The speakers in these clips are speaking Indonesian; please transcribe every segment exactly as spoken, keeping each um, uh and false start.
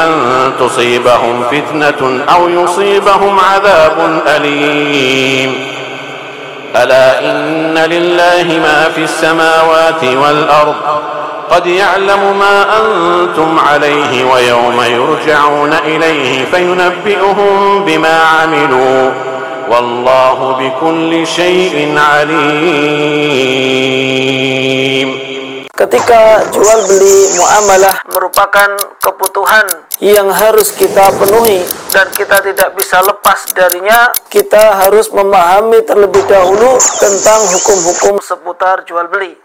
أن تصيبهم فتنة أو يصيبهم عذاب أليم ألا إن لله ما في السماوات والأرض قد يعلم ما أنتم عليه ويوم يرجعون إليه فينبئهم بما عملوا والله بكل شيء عليم. Ketika jual beli muamalah merupakan kebutuhan yang harus kita penuhi dan kita tidak bisa lepas darinya, kita harus memahami terlebih dahulu tentang hukum-hukum seputar jual beli.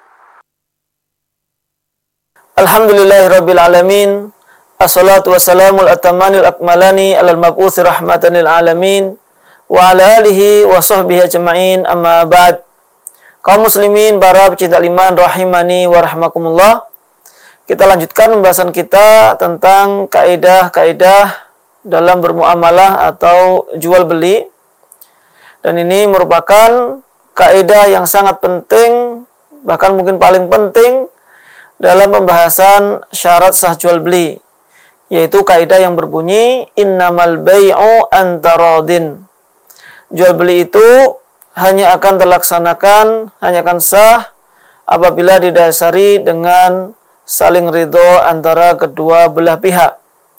Alhamdulillahirabbil alamin. Assalatu wassalamul atamanil akmalani alal mab'uts rahmatan lil alamin wa ala alihi wa sahbihi ajma'in, amma ba'd. Kaum muslimin, para pecinta iman rahimani wa rahmakumullah. Kita lanjutkan pembahasan kita tentang kaidah-kaidah dalam bermuamalah atau jual beli. Dan ini merupakan kaidah yang sangat penting, bahkan mungkin paling penting dalam pembahasan syarat sah jual beli, yaitu kaidah yang berbunyi innamal bai'u antaradin. Jual beli itu hanya akan terlaksanakan, hanya akan sah apabila didasari dengan saling ridho antara kedua belah pihak.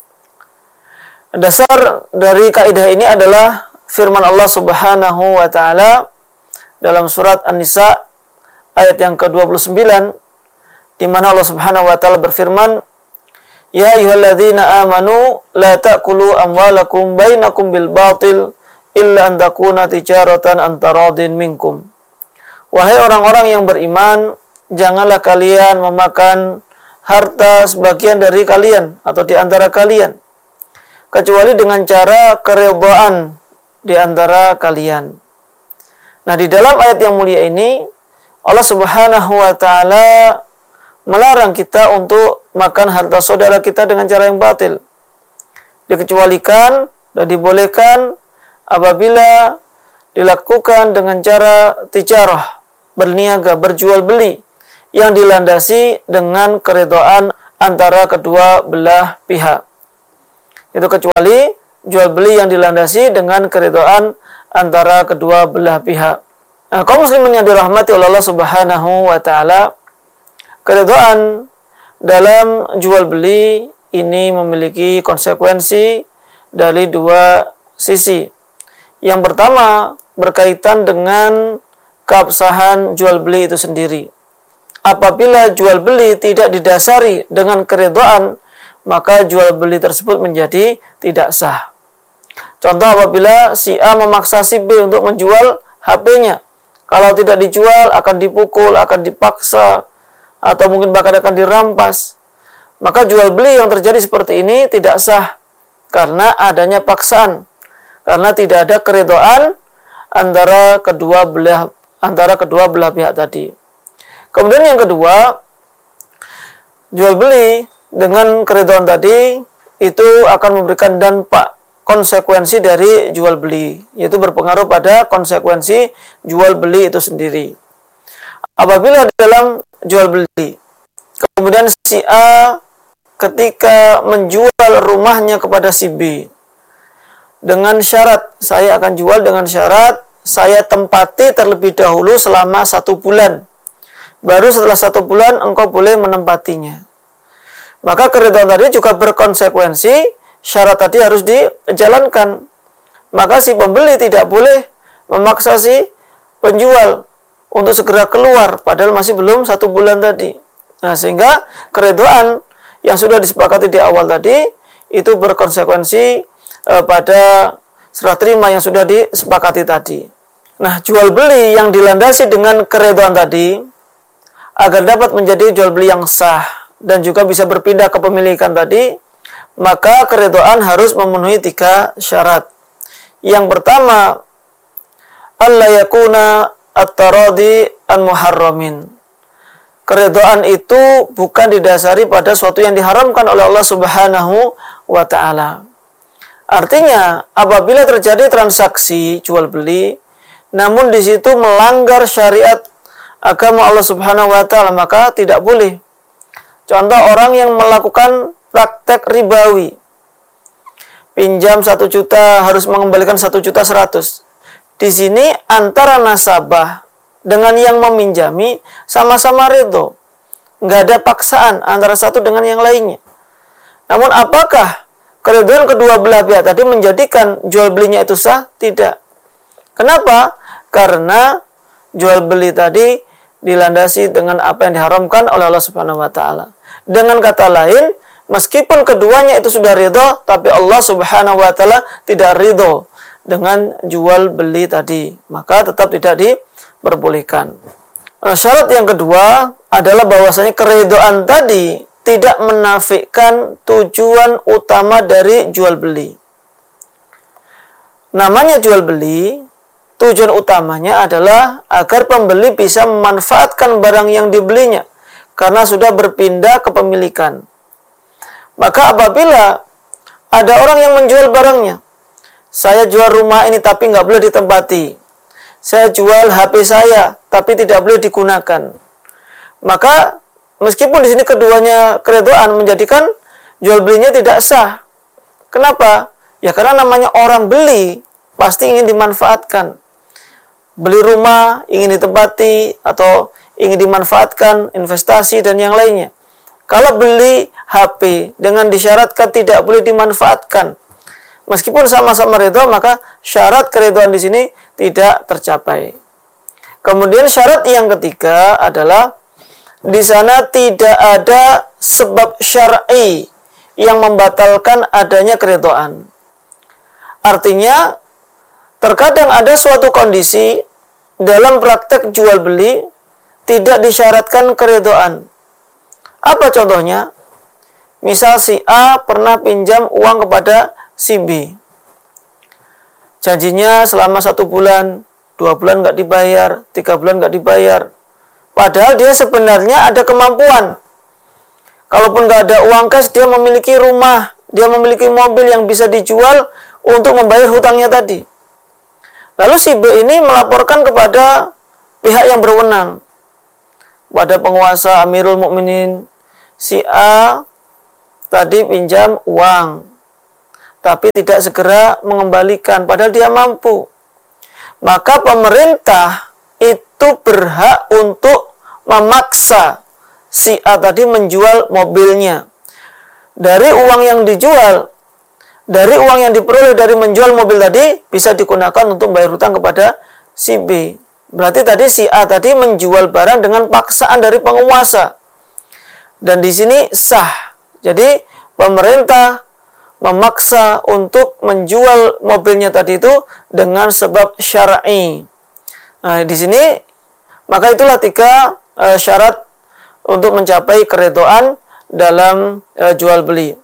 Dasar dari kaidah ini adalah firman Allah Subhanahu wa taala dalam surat An-Nisa ayat yang ke dua puluh sembilan, di mana Allah Subhanahu wa taala berfirman, "Ya ayyuhalladzina amanu la ta'kulu amwalakum bainakum bil batil illa an takuna tijaratan antaradin minkum." Wahai orang-orang yang beriman, janganlah kalian memakan harta sebagian dari kalian atau di antara kalian kecuali dengan cara keridhaan di antara kalian. Nah, di dalam ayat yang mulia ini Allah Subhanahu wa taala melarang kita untuk makan harta saudara kita dengan cara yang batil. Dikecualikan dan dibolehkan apabila dilakukan dengan cara tijarah, berniaga, berjual beli yang dilandasi dengan keridhaan antara kedua belah pihak. Itu kecuali jual beli yang dilandasi dengan keridhaan antara kedua belah pihak. Nah, kaum muslimin yang dirahmati oleh Allah Subhanahu wa taala, keridhaan dalam jual beli ini memiliki konsekuensi dari dua sisi. Yang pertama berkaitan dengan keabsahan jual beli itu sendiri. Apabila jual beli tidak didasari dengan keridhaan, maka jual beli tersebut menjadi tidak sah. Contoh, apabila si A memaksa si B untuk menjual H P-nya. Kalau tidak dijual akan dipukul, akan dipaksa, atau mungkin bahkan akan dirampas. Maka jual beli yang terjadi seperti ini tidak sah karena adanya paksaan. Karena tidak ada keridhaan antara kedua belah antara kedua belah pihak tadi. Kemudian yang kedua, jual beli dengan keridhaan tadi itu akan memberikan dampak, konsekuensi dari jual beli, yaitu berpengaruh pada konsekuensi jual beli itu sendiri. Apabila dalam jual beli, kemudian si A ketika menjual rumahnya kepada si B dengan syarat, saya akan jual dengan syarat saya tempati terlebih dahulu selama satu bulan. Baru setelah satu bulan engkau boleh menempatinya. Maka keridhaan tadi juga berkonsekuensi, syarat tadi harus dijalankan. Maka si pembeli tidak boleh memaksa si penjual untuk segera keluar, padahal masih belum satu bulan tadi. Nah, sehingga keridhaan yang sudah disepakati di awal tadi itu berkonsekuensi pada serah terima yang sudah disepakati tadi. Nah, jual beli yang dilandasi dengan keridhaan tadi, agar dapat menjadi jual beli yang sah dan juga bisa berpindah kepemilikan tadi, maka keridhaan harus memenuhi tiga syarat. Yang pertama, alla yakuna at-taradi an muharramin. Keridhaan itu bukan didasari pada sesuatu yang diharamkan oleh Allah Subhanahu wa taala. Artinya, apabila terjadi transaksi jual beli, namun di situ melanggar syariat agama Allah Subhanahu wa taala, maka tidak boleh. Contoh, orang yang melakukan praktek ribawi, pinjam satu juta harus mengembalikan satu juta seratus. Di sini antara nasabah dengan yang meminjami sama-sama ridho. Nggak ada paksaan antara satu dengan yang lainnya. Namun apakah keridhaan kedua belah pihak tadi menjadikan jual belinya itu sah? Tidak. Kenapa? Karena jual beli tadi dilandasi dengan apa yang diharamkan oleh Allah Subhanahu wa taala. Dengan kata lain, meskipun keduanya itu sudah ridho, tapi Allah Subhanahu wa taala tidak ridho dengan jual beli tadi, maka tetap tidak diperbolehkan. Nah, syarat yang kedua adalah bahwasanya keridhaan tadi tidak menafikan tujuan utama dari jual beli. Namanya jual beli, tujuan utamanya adalah agar pembeli bisa memanfaatkan barang yang dibelinya karena sudah berpindah kepemilikan. Maka apabila ada orang yang menjual barangnya, saya jual rumah ini tapi nggak boleh ditempati, saya jual H P saya tapi tidak boleh digunakan, maka meskipun di sini keduanya keridhaan menjadikan jual belinya tidak sah. Kenapa? Ya karena namanya orang beli pasti ingin dimanfaatkan. Beli rumah ingin ditempati atau ingin dimanfaatkan, investasi dan yang lainnya. Kalau beli H P dengan disyaratkan tidak boleh dimanfaatkan, meskipun sama-sama ridho, maka syarat keridhaan di sini tidak tercapai. Kemudian syarat yang ketiga adalah di sana tidak ada sebab syar'i yang membatalkan adanya keridhaan. Artinya, terkadang ada suatu kondisi dalam praktek jual beli tidak disyaratkan keridhaan. Apa contohnya? Misal si A pernah pinjam uang kepada si B. Janjinya selama satu bulan, dua bulan nggak dibayar, tiga bulan nggak dibayar. Padahal dia sebenarnya ada kemampuan. Kalaupun nggak ada uang cash, dia memiliki rumah, dia memiliki mobil yang bisa dijual untuk membayar hutangnya tadi. Lalu si B ini melaporkan kepada pihak yang berwenang, pada penguasa Amirul Mukminin, si A tadi pinjam uang, tapi tidak segera mengembalikan, padahal dia mampu. Maka pemerintah itu berhak untuk memaksa si A tadi menjual mobilnya. Dari uang yang dijual, dari uang yang diperoleh dari menjual mobil tadi, bisa digunakan untuk bayar hutang kepada si B. Berarti tadi si A tadi menjual barang dengan paksaan dari penguasa. Dan di sini sah. Jadi pemerintah memaksa untuk menjual mobilnya tadi itu dengan sebab syar'i. Nah, di sini maka itulah tiga e, syarat untuk mencapai keridhaan dalam e, jual beli.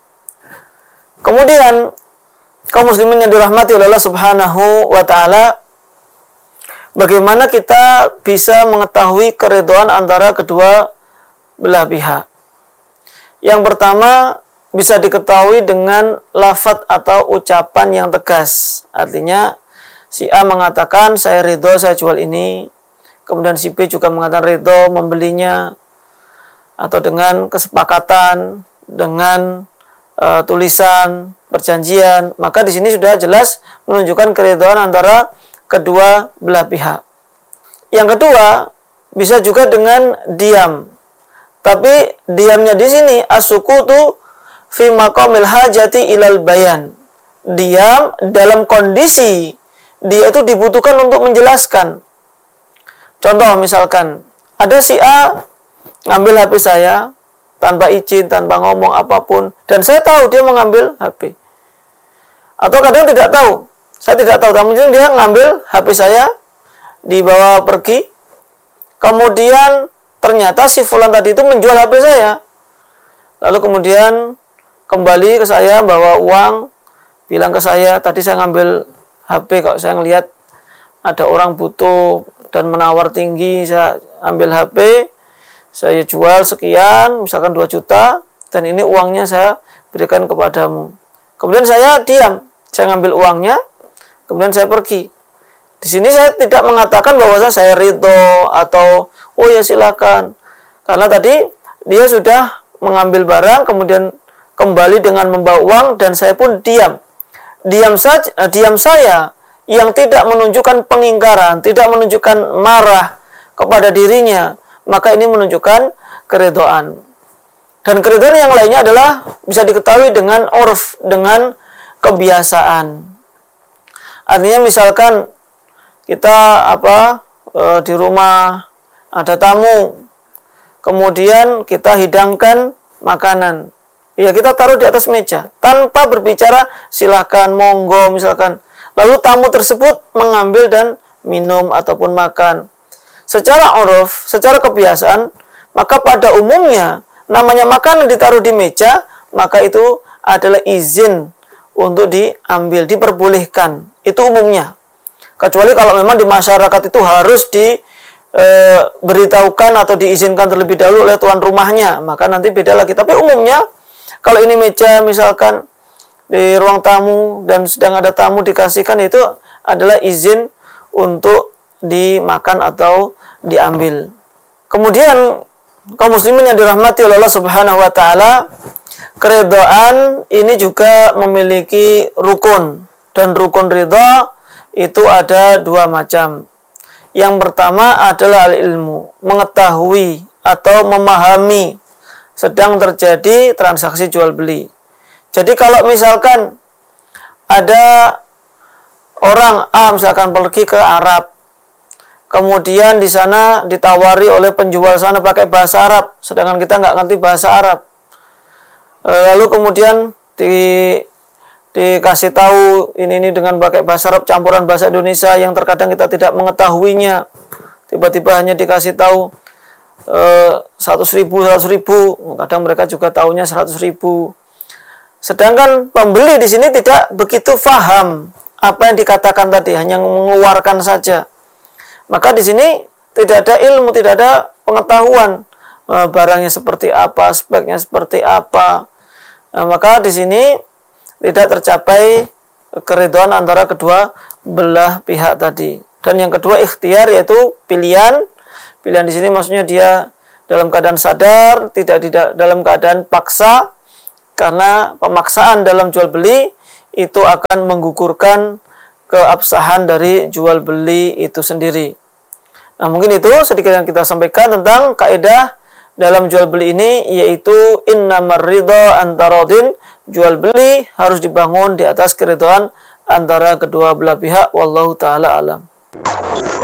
Kemudian kaum muslimin yang dirahmati oleh Allah Subhanahu wa taala, bagaimana kita bisa mengetahui keridhaan antara kedua belah pihak? Yang pertama, bisa diketahui dengan lafadz atau ucapan yang tegas. Artinya, si A mengatakan, saya ridho, saya jual ini. Kemudian si B juga mengatakan ridho membelinya. Atau dengan kesepakatan, dengan uh, tulisan, perjanjian. Maka di sini sudah jelas menunjukkan keridhaan antara kedua belah pihak. Yang kedua, bisa juga dengan diam. Tapi diamnya di sini as-sukutu fi maqamil hajati ilal bayan. Diam dalam kondisi dia itu dibutuhkan untuk menjelaskan. Contoh misalkan ada si A ngambil H P saya tanpa izin, tanpa ngomong apapun, dan saya tahu dia mengambil H P. Atau kadang tidak tahu. Saya tidak tahu, tapi dia ngambil H P saya, dibawa pergi. Kemudian ternyata si fulan tadi itu menjual H P saya. Lalu kemudian kembali ke saya bawa uang, bilang ke saya, tadi saya ngambil H P kok, saya ngelihat ada orang butuh dan menawar tinggi, saya ambil H P, saya jual sekian, misalkan dua juta, dan ini uangnya saya berikan kepadamu. Kemudian saya diam, saya ngambil uangnya, kemudian saya pergi. Di sini saya tidak mengatakan bahwa saya ridho atau oh ya silakan, karena tadi dia sudah mengambil barang kemudian kembali dengan membawa uang dan saya pun diam. diam saja, diam saya yang tidak menunjukkan pengingkaran, tidak menunjukkan marah kepada dirinya, maka ini menunjukkan keridhaan. Dan keridhaan yang lainnya adalah bisa diketahui dengan urf, dengan kebiasaan. Artinya misalkan kita apa e, di rumah ada tamu, kemudian kita hidangkan makanan, ya kita taruh di atas meja tanpa berbicara silakan, monggo misalkan. Lalu tamu tersebut mengambil dan minum ataupun makan. Secara uruf, secara kebiasaan, maka pada umumnya namanya makanan ditaruh di meja, maka itu adalah izin untuk diambil, diperbolehkan. Itu umumnya. Kecuali kalau memang di masyarakat itu harus diberitahukan e, atau diizinkan terlebih dahulu oleh tuan rumahnya, maka nanti beda lagi. Tapi umumnya, kalau ini meja misalkan di ruang tamu dan sedang ada tamu dikasihkan, itu adalah izin untuk dimakan atau diambil. Kemudian kaum muslimin yang dirahmati oleh Allah Subhanahu wa taala, keridhaan ini juga memiliki rukun, dan rukun ridha itu ada dua macam. Yang pertama adalah al-ilmu, mengetahui atau memahami sedang terjadi transaksi jual beli. Jadi kalau misalkan ada orang A misalkan pergi ke Arab, kemudian di sana ditawari oleh penjual sana pakai bahasa Arab, sedangkan kita nggak ngerti bahasa Arab. Lalu kemudian di, dikasih tahu ini ini dengan pakai bahasa Arab campuran bahasa Indonesia yang terkadang kita tidak mengetahuinya. Tiba-tiba hanya dikasih tahu seratus ribu, seratus ribu, kadang mereka juga tahunya seratus ribu. Sedangkan pembeli di sini tidak begitu paham apa yang dikatakan tadi, hanya mengeluarkan saja. Maka di sini tidak ada ilmu, tidak ada pengetahuan barangnya seperti apa, speknya seperti apa. Nah, maka di sini tidak tercapai keridhaan antara kedua belah pihak tadi. Dan yang kedua ikhtiar, yaitu pilihan. Pilihan di sini maksudnya dia dalam keadaan sadar, tidak tidak dalam keadaan paksa, karena pemaksaan dalam jual beli itu akan menggugurkan keabsahan dari jual beli itu sendiri. Nah, mungkin itu sedikit yang kita sampaikan tentang kaidah dalam jual beli ini, yaitu innamar ridha antaradin, jual beli harus dibangun di atas keridhaan antara kedua belah pihak. Wallahu taala alam.